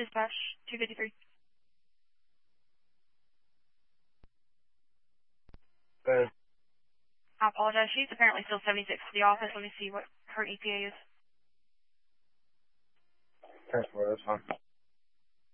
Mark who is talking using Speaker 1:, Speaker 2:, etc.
Speaker 1: Dispatch 253. I apologize. She's apparently still 76 to the office. Let me see what her EPA is.
Speaker 2: That's fine.